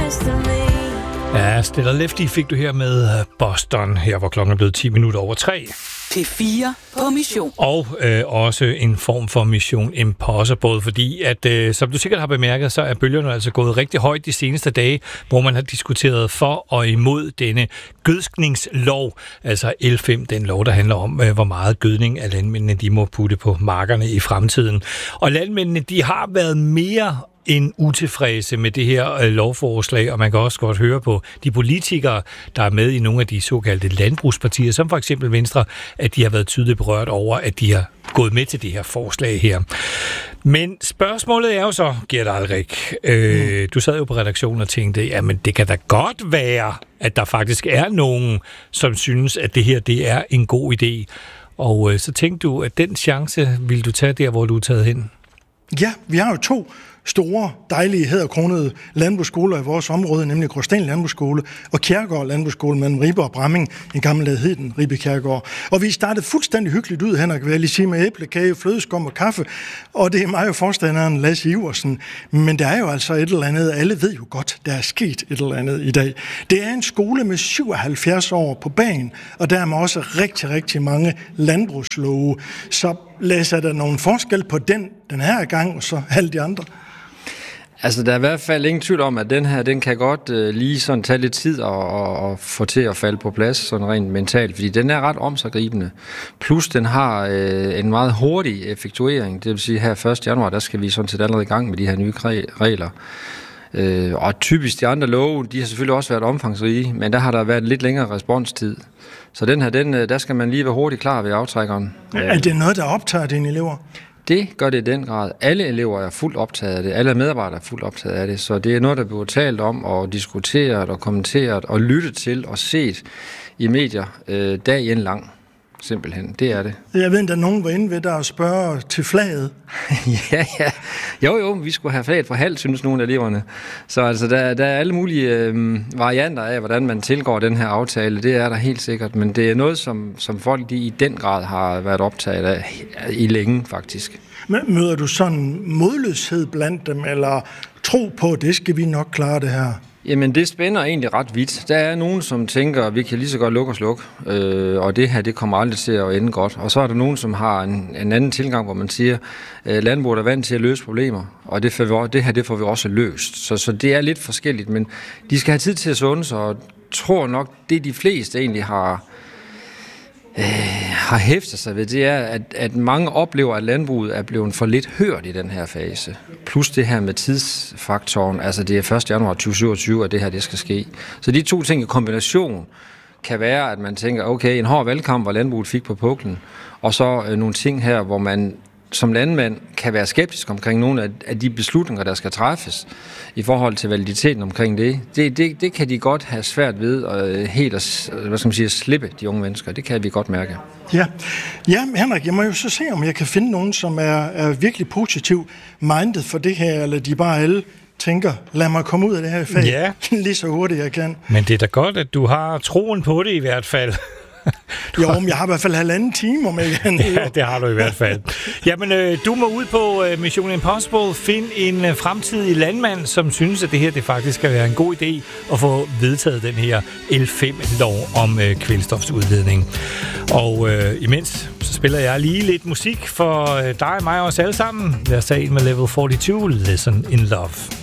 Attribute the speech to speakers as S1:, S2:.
S1: Ja, Stella Lefty fik du her med Boston, her hvor klokken er blevet 10 minutter over 3.
S2: P4 på mission.
S1: Og også en form for Mission Impossible, fordi at, som du sikkert har bemærket, så er bølgerne altså gået rigtig højt de seneste dage, hvor man har diskuteret for og imod denne gødskningslov, altså L5, den lov, der handler om, hvor meget gødning af landmændene de må putte på markerne i fremtiden. Og landmændene, de har været mere en utilfredse med det her lovforslag, og man kan også godt høre på de politikere, der er med i nogle af de såkaldte landbrugspartier, som for eksempel Venstre, at de har været tydeligt berørt over, at de har gået med til det her forslag her. Men spørgsmålet er jo så, Gert Alrik, du sad jo på redaktionen og tænkte, jamen det kan da godt være, at der faktisk er nogen, som synes, at det her det er en god idé. Og så tænkte du, at den chance vil du tage der, hvor du er taget hen?
S3: Ja, vi har jo 2 store, dejlige, hæderkronede landbrugsskoler i vores område, nemlig Gråsten Landbrugsskole og Kjærgaard Landbrugsskole mellem Ribe og Bramming, en gammel hed den Ribe Kjærgaard. Og vi startede fuldstændig hyggeligt ud, Henrik, vil jeg lige sige, med æblekage, flødeskum og kaffe, og det er mig jo forstanderen Lasse Iversen. Men der er jo altså et eller andet, alle ved jo godt, der er sket et eller andet i dag. Det er en skole med 77 år på bagen, og dermed også rigtig, rigtig mange landbrugslove. Så læser der nogen forskel på den her gang, og så alle de andre?
S4: Altså, der er i hvert fald ingen tvivl om, at den her, den kan godt lige sådan tage lidt tid og få til at falde på plads, sådan rent mentalt, fordi den er ret omsiggribende. Plus, den har en meget hurtig effektuering, det vil sige, her 1. januar, der skal vi sådan set allerede i gang med de her nye regler. Og typisk de andre love, de har selvfølgelig også været omfangsrige, men der har der været lidt længere responstid. Så den her, der skal man lige være hurtigt klar ved aftrækkeren.
S3: Er det noget, der optager dine elever?
S4: Det gør det i den grad. Alle elever er fuldt optaget af det. Alle medarbejdere er fuldt optaget af det. Så det er noget, der bliver talt om og diskuteret og kommenteret og lyttet til og set i medier dagen lang. Simpelthen. Det er det.
S3: Jeg ved, at der nogen var inde ved dig og spørge til flaget.
S4: Ja. Jo, vi skulle have flaget for halvt, synes nogle af eleverne. Så altså, der er alle mulige varianter af, hvordan man tilgår den her aftale. Det er der helt sikkert. Men det er noget, som folk de i den grad har været optaget af i længe, faktisk.
S3: Men møder du sådan modløshed blandt dem, eller tro på, at det skal vi nok klare det her?
S4: Jamen, det spænder egentlig ret vidt. Der er nogen, som tænker, at vi kan lige så godt lukke og slukke, og det her, det kommer aldrig til at ende godt. Og så er der nogen, som har en anden tilgang, hvor man siger, at landbruget er vant til at løse problemer, og det her, det får vi også løst. Så det er lidt forskelligt, men de skal have tid til at sunde sig, og tror nok, det de fleste egentlig har hæftet sig ved, det er, at mange oplever, at landbruget er blevet for lidt hørt i den her fase. Plus det her med tidsfaktoren, altså det er 1. januar 2027, at det her det skal ske. Så de 2 ting i kombination kan være, at man tænker, okay, en hård valgkamp, hvor landbruget fik på puklen, og så nogle ting her, hvor man som landmand kan være skeptisk omkring nogle af de beslutninger, der skal træffes i forhold til validiteten omkring det. Det kan de godt have svært ved at slippe de unge mennesker. Det kan vi godt mærke.
S3: Ja, Henrik, jeg må jo så se, om jeg kan finde nogen, som er virkelig positiv minded for det her, eller de bare alle tænker, lad mig komme ud af det her fag lige så hurtigt jeg kan.
S1: Men det er da godt, at du har troen på det i hvert fald.
S3: Jo, men jeg har i hvert fald 1,5 time, om ikke andet.
S1: Ja, det har du i hvert fald. Jamen, du må ud på Mission Impossible. Find en fremtidig landmand, som synes, at det her det faktisk skal være en god idé at få vedtaget den her L5-lov om kvælstofsudledning. Og imens så spiller jeg lige lidt musik for dig og mig og os alle sammen. Lad os tage en med Level 42, Listen in Love.